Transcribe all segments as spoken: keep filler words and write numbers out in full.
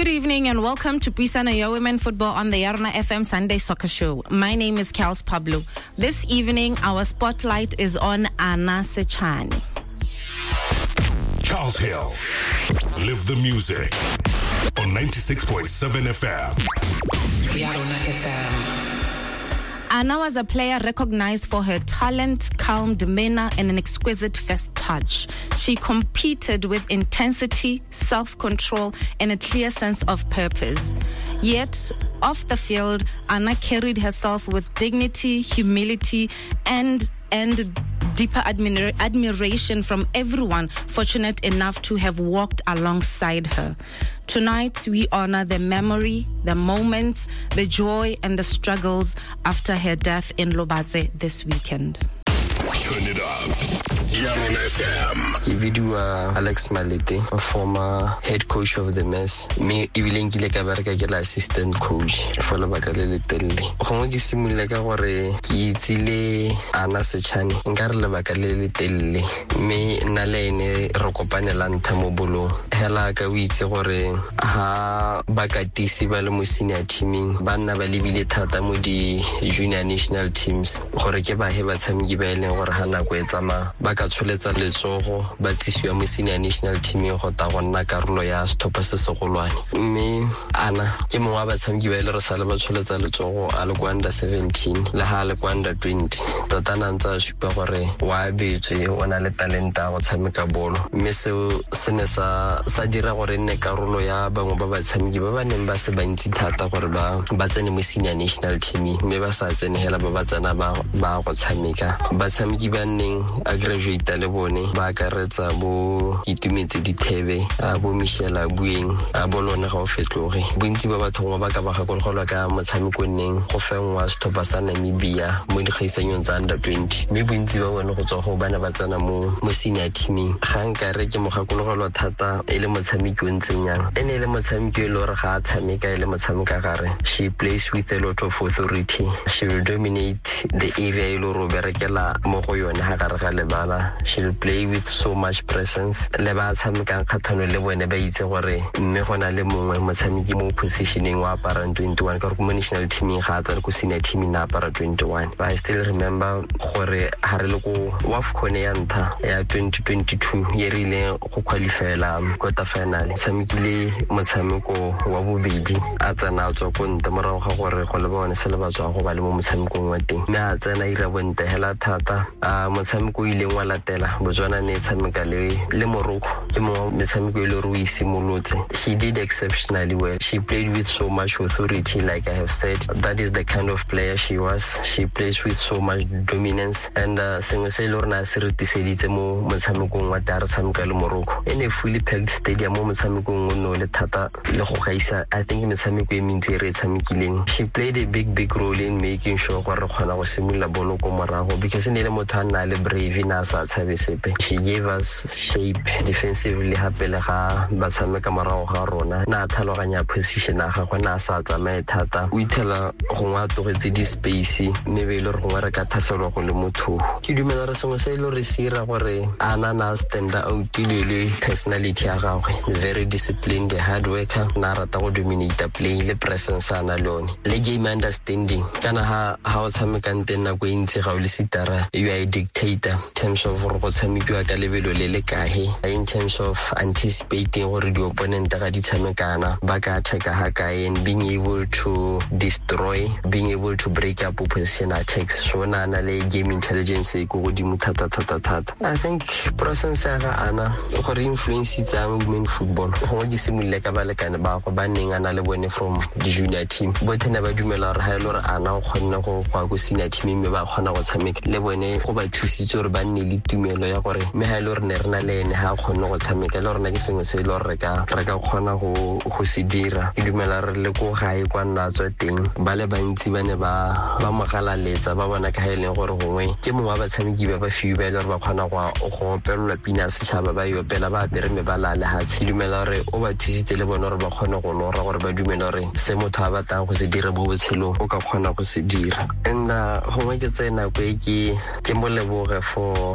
Good evening and welcome to Puisano Your Women Football on the Yarna F M Sunday Soccer Show. My name is Kels Pablo. This evening, our spotlight is on Anna Sechane. Charles Hill, Live the Music on ninety-six point seven F M. Yarna F M. Anna was a player recognized for her talent, calm demeanor, and an exquisite first touch. She competed with intensity, self-control, and a clear sense of purpose. Yet, off the field, Anna carried herself with dignity, humility, and and deeper admira- admiration from everyone fortunate enough to have walked alongside her. Tonight, we honor the memory, the moments, the joy, and the struggles after her death in Lobatse this weekend. Turn it up. Yarna F M. Ke bidiwa Alex Malete, a former head coach of the mess. Me ebile nkile ka bereka ke la assistant coach for lebaka le le telele. Gongwe ke simolola ka gore ke itsile Anna Sechane nka re lebaka le le telele. Me nna le ene re kopanela ntha mo bolong. Hela ka o itse gore ha bakatisi ba le mo senior teaming ba nna ba lebile thata mo di junior national teams gore ke ba he ba tshameki ba eleng gore ha nako e tsama ba ka tsholetsa letsogo ba tsisiwa mo senior national team go ta go nna karolo ya stopper se segolwane. Mme Ana ke mongwe wa batshameki ba ile re sale ba tsholetsa letsogo a le kwa under seventeen le ha le kwa under twenty. Tota na ntse a supa gore wa betse o na le talenta go tshameka bolo. Mme seo se ne sa sa dira gore nne karolo ya bangwe ba batshameki ba ba neng ba se bantsi thata gore ba ba tsene mo senior national team. Mme ba sa tsene hela ba ba tsena ba ba go tshameka. Batshameki ba neng a graduate le bone ba akaretsa bo Itumetse Dithebe a bo Michelle Abueng a bolone ga o fetloge. Bontsi ba batho ba ka ba gakologelwa ka motshameko neng go fengwa stopper sa Namibia mo dikgaisanyong tsa under twenty. Mme bontsi ba bone go tswa go bana ba tsena mo mo senior teaming. Ga nka re ke mogakologelwa thata e le motshameki o ntseng yang ene le motshameki le gore ga a tshameka e le motshameka gare. She plays with a lot of authority. She will dominate the area e le ro berekela mo go yone ha gare ga lebala. She'll play with so much presence. Le ba tshamekang kgathano le bone ba itse gore mme gona le mongwe motshameki mo positioning wa apara twenty-one ka go national teaming ga tsa go senior teaming na apara twenty-one. But I still remember gore ha re le go WAFCON ya ntha ya twenty twenty-two ye rile go qualifyela quarter final. Tshamekile motshameko wa bobedi a tsena tswa go nta morago ga gore go le bone se le ba tswa go ba le mo motshamekong wa teng. Mme a tsena ira bonte hela thata a motshameko ile ngwa latela Botswana ne tshameka le le Morocco ke mo metshameko ile ro isimolotse. She did exceptionally well. She played with so much authority, like I have said. That is the kind of player she was. She plays with so much dominance, and sengwe se ile rona se re tiseditse mo motshamekong wa tare tshameka le Morocco in a fully packed stadium mo motshamekong o no le thata le go gaisa. I think metshameko e mentsi re tshamekileng. She played a big big role in making sure gore re khona go simolola bolo ko morago because ne le motho a nna le brave na sa tshabe sepe. She gave us shape defensively hape le ga ba tshameka morago ga rona na thaloganya position a ga gona sa tsamae thata o ithela go ngwa togetse di space mme be le re go re ka thaselo go le motho. Ke dumela re sengwe se ile re sira gore Ana na stand out le personality ya gagwe, very disciplined, hard worker, na rata go dominate play le presence ana lone le game understanding kana ha ha o tshameka ntena go intse ga o le sitara you are a dictator in terms of go tshamekiwa ka lebelo le le kae, in terms of anticipating gore di opponent ga di tshamekana ba ka attack ha kae and being able to destroy, being able to break up opposition attacks. So na na le game intelligence e go godimo thata thata thata. I think presence ya ga Ana gore influence tsa women football go di simolele ka balekane ba go ba neng ana le bone from the junior team both ne ba dumela gore ha ile gore Ana go kgona go gwa go senior team mme ba kgona go tshameka le bone go ba thusitse gore ba nne le tumelo ya gore me ha ile gore ne rena le ene ha kgona go tshameka le rena ke sengwe se ile gore ka re ka kgona go go se dira. Ke dumela re le go gae kwa nna tswa teng ba le bantsi ba ne ba ba mogalaletsa ba bona ka ile gore gongwe ke mongwe wa batshameki ba ba fiwe ba ile gore ba kgona go go pelwa pina setšhaba ba yo pela ba apere mebala le ha tshi dumela gore o ba thusitse le bona gore ba kgone go lora gore ba dumela gore se motho a batang go se dira mo botshelong o ka kgona go se dira. And gongwe ke tsena go e ke ke moleboge for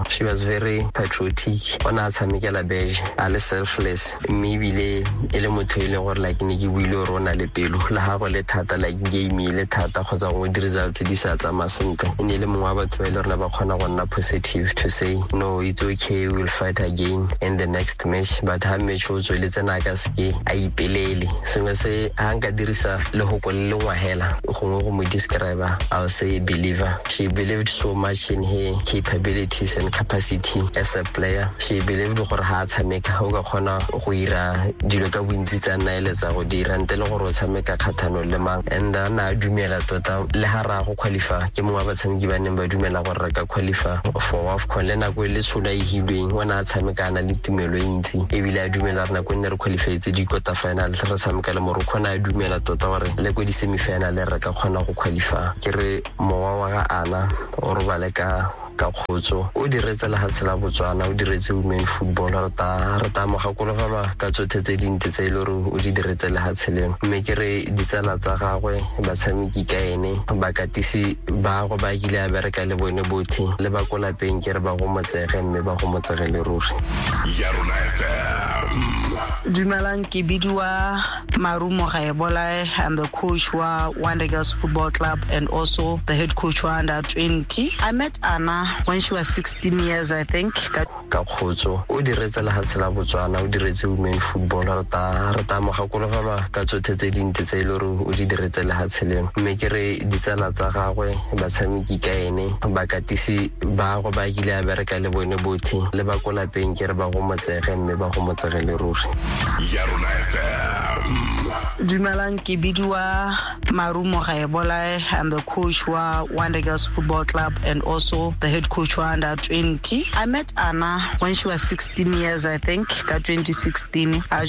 she was very patriotic. Ona a tshamekela beige a le selfless mme ebile e le motho e leng gore like ne ke buile gore o na le pelo la gago le thata like game le thata kgotsa go di-result di sa tsamaya sentle. E ne le mongwe wa batho ba e le rona ba kgona go nna positive to say no, it's okay, we'll fight again in the next match. But ha match o tsweletse na ka seke a ipelele sengwe se ha nka dirisa le go ko le ngwa hela gongwe go mo describe, I'll say a believer. She believed so much in her capabilities and capacity as a player. She believed gore ha tshameka o ka kgona go ira dilo ka bontsi tsa nna ele tsa go dira ntle le gore o tshameka kgathano le mang. And na dumela tota le ha ra go qualify ke mongwe ba tshameki ba neng ba dumela gore re ka qualify for AFCON le nako le tshola e hilweng wona a tshamekana le tumelo e ntsi ebile a dumela re nako nne re qualify tse di quarter final re tshameka le Morocco na a dumela tota gore le go di semi final re ka kgona go qualify. Ke re mowa wa ga ana o re bale ka ka khotso o diretse le ha tsela Botswana o diretse women football re ta re ta mo gakologelwa ka tsothe tse dintse tse ile re o di diretse le ha tsheleng mme ke re ditsala tsa gagwe ba tshameki ka ene ba katisi ba go ba ile a bereka le bone bothi le ba ko lapeng ke re ba go motsege mme ba go motsege le ruri. Ya Rona F M. Dumelang ke bidiwa Marumo Gaebola. I'm the coach wa Wonder Girls Football Club and also the head coach wa under twenty. I met Anna when she was sixteen years, I think. Ka khotso o diretse le ha tsela Botswana o diretse women football re ta re ta mo gakologelwa ka tsothe tse dintse tse ile re o di diretse le ha tsheleng mme ke re ditsala tsa gagwe ba tshameki ka ene ba katisi ba go ba ile a bereka le bone bothi le ba ko lapeng ke re ba go motsege mme ba go motsege le ruri. Ya Rona F M. Dumelang ke bidiwa Marumo Gaebola. I'm the coach wa Wonder Girls Football Club and also the head coach wa under twenty. I met Anna when she was sixteen years, I think, ka twenty sixteen.